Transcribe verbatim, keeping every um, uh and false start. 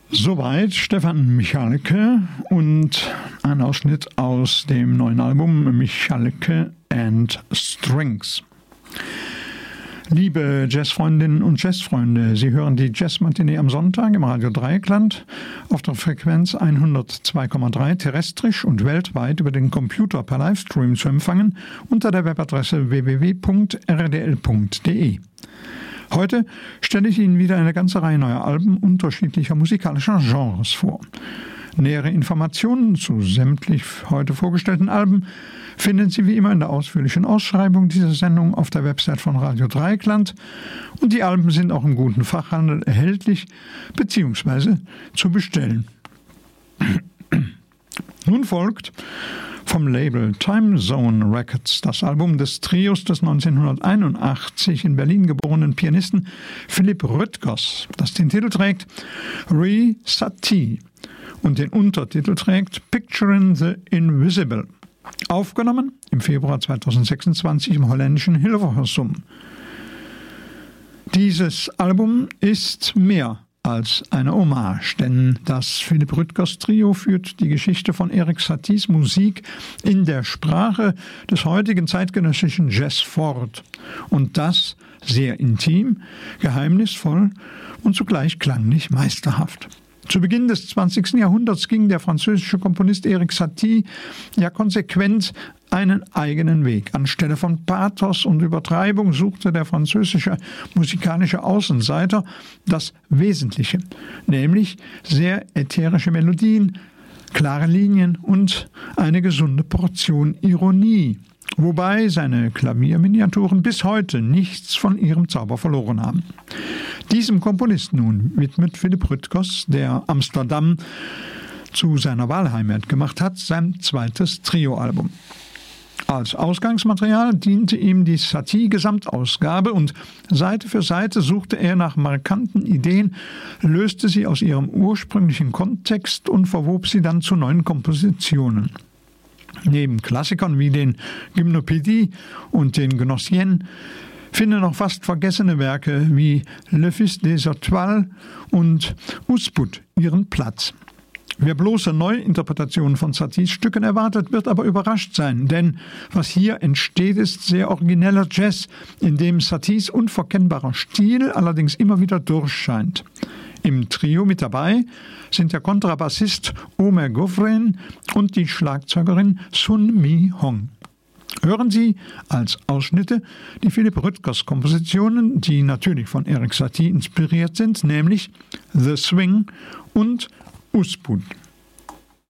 Soweit Stefan Michalke und ein Ausschnitt aus dem neuen Album Michalke and Strings. Liebe Jazzfreundinnen und Jazzfreunde, Sie hören die Jazzmatinee am Sonntag im Radio Dreieckland auf der Frequenz hundertzwei Komma drei terrestrisch und weltweit über den Computer per Livestream zu empfangen unter der Webadresse w w w punkt r d l punkt d e. Heute stelle ich Ihnen wieder eine ganze Reihe neuer Alben unterschiedlicher musikalischer Genres vor. Nähere Informationen zu sämtlich heute vorgestellten Alben finden Sie wie immer in der ausführlichen Ausschreibung dieser Sendung auf der Website von Radio Dreieckland und die Alben sind auch im guten Fachhandel erhältlich bzw. zu bestellen. Nun folgt vom Label Time Zone Records das Album des Trios des neunzehnhunderteinundachtzig in Berlin geborenen Pianisten Philipp Rüttgers, das den Titel trägt Re-Satie und den Untertitel trägt Picturing the Invisible. Aufgenommen im Februar zweitausendsechsundzwanzig im holländischen Hilversum. Dieses Album ist mehr als eine Hommage, denn das Philipp Rüttgers Trio führt die Geschichte von Erik Saties Musik in der Sprache des heutigen zeitgenössischen Jazz fort. Und das sehr intim, geheimnisvoll und zugleich klanglich meisterhaft. Zu Beginn des zwanzigsten Jahrhunderts ging der französische Komponist Erik Satie ja konsequent einen eigenen Weg. Anstelle von Pathos und Übertreibung suchte der französische musikalische Außenseiter das Wesentliche, nämlich sehr ätherische Melodien, klare Linien und eine gesunde Portion Ironie, wobei seine Klavierminiaturen bis heute nichts von ihrem Zauber verloren haben. Diesem Komponisten nun widmet Philipp Rüttgers, der Amsterdam zu seiner Wahlheimat gemacht hat, sein zweites Trio-Album. Als Ausgangsmaterial diente ihm die Satie-Gesamtausgabe und Seite für Seite suchte er nach markanten Ideen, löste sie aus ihrem ursprünglichen Kontext und verwob sie dann zu neuen Kompositionen. Neben Klassikern wie den Gymnopädie und den Gnossiennes finden noch fast vergessene Werke wie Le Fils des Étoiles und Usput ihren Platz. Wer bloße Neuinterpretationen von Saties Stücken erwartet, wird aber überrascht sein, denn was hier entsteht, ist sehr origineller Jazz, in dem Saties unverkennbarer Stil allerdings immer wieder durchscheint. Im Trio mit dabei sind der Kontrabassist Omer Gouffren und die Schlagzeugerin Sun Mi Hong. Hören Sie als Ausschnitte die Philipp Rüttgers Kompositionen, die natürlich von Erik Satie inspiriert sind, nämlich The Swing und Usput.